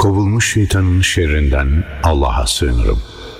Kovulmuş şeytanın şerrinden Allah'a sığınırım.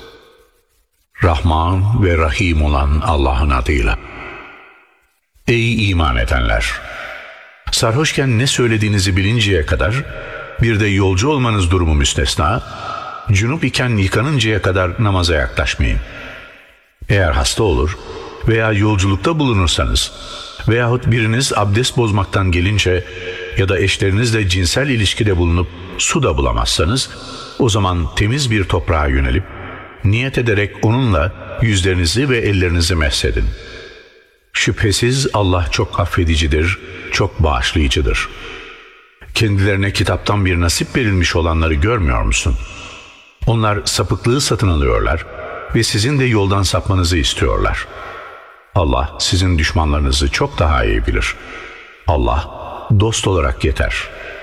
Rahman ve Rahim olan Allah'ın adıyla. Ey iman edenler! Sarhoşken ne söylediğinizi bilinceye kadar, bir de yolcu olmanız durumu müstesna, cünüp iken yıkanıncaya kadar namaza yaklaşmayın. Eğer hasta olur veya yolculukta bulunursanız veyahut biriniz abdest bozmaktan gelince ya da eşlerinizle cinsel ilişkide bulunup su da bulamazsanız, o zaman temiz bir toprağa yönelip niyet ederek onunla yüzlerinizi ve ellerinizi mesedin. Şüphesiz Allah çok affedicidir, çok bağışlayıcıdır. Kendilerine kitaptan bir nasip verilmiş olanları görmüyor musun? Onlar sapıklığı satın alıyorlar ve sizin de yoldan sapmanızı istiyorlar. Allah sizin düşmanlarınızı çok daha iyi bilir. Allah dost olarak yeter.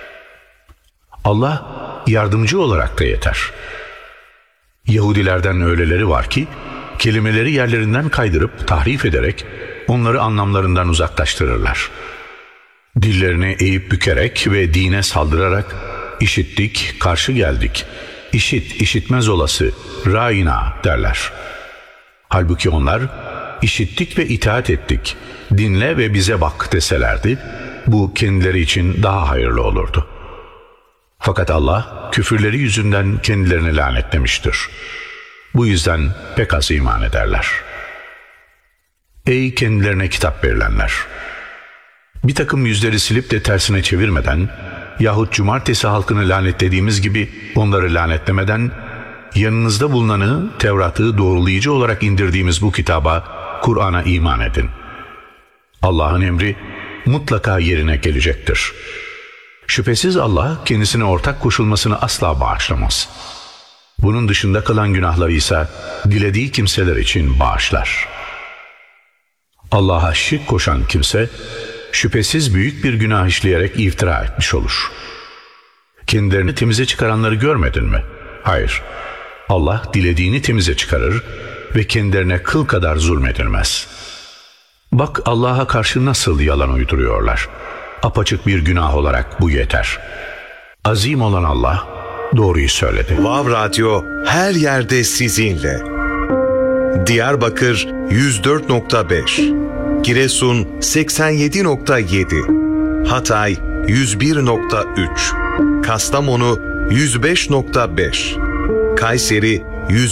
Allah yardımcı olarak da yeter. Yahudilerden öyleleri var ki, kelimeleri yerlerinden kaydırıp tahrif ederek onları anlamlarından uzaklaştırırlar. Dillerini eğip bükerek ve dine saldırarak işittik, karşı geldik, işit, işitmez olası, râina derler. Halbuki onlar işittik ve itaat ettik, dinle ve bize bak deselerdi, bu kendileri için daha hayırlı olurdu. Fakat Allah küfürleri yüzünden kendilerini lanetlemiştir. Bu yüzden pek az iman ederler. Ey kendilerine kitap verilenler! Bir takım yüzleri silip de tersine çevirmeden yahut cumartesi halkını lanetlediğimiz gibi onları lanetlemeden, yanınızda bulunanı, Tevrat'ı doğrulayıcı olarak indirdiğimiz bu kitaba, Kur'an'a iman edin. Allah'ın emri mutlaka yerine gelecektir. Şüphesiz Allah kendisine ortak koşulmasını asla bağışlamaz. Bunun dışında kalan günahları ise dilediği kimseler için bağışlar. Allah'a şirk koşan kimse şüphesiz büyük bir günah işleyerek iftira etmiş olur. Kendilerini temize çıkaranları görmedin mi? Hayır. Allah dilediğini temize çıkarır ve kendilerine kıl kadar zulmedilmez. Bak Allah'a karşı nasıl yalan uyduruyorlar. Apaçık bir günah olarak bu yeter. Azim olan Allah doğruyu söyledi. Vav Radyo her yerde sizinle. Diyarbakır 104.5, Giresun 87.7, Hatay 101.3, Kastamonu 105.5, Kayseri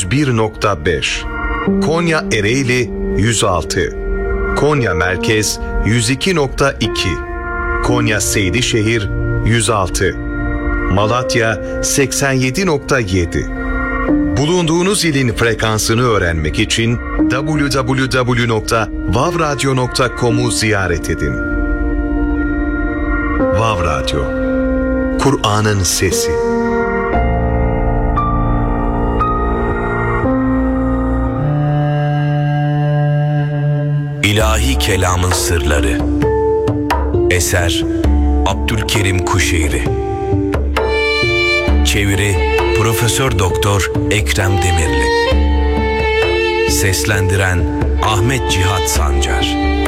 101.5, Konya Ereğli 106, Konya Merkez 102.2, Konya Seydişehir 106, Malatya 87.7. Bulunduğunuz ilin frekansını öğrenmek için www.vavradyo.com'u ziyaret edin. Vav Radyo, Kur'an'ın sesi. İlahi Kelamın Sırları. Eser Abdülkerim Kuşeyri. Çeviri Profesör Doktor Ekrem Demirli. Seslendiren Ahmet Cihat Sancar.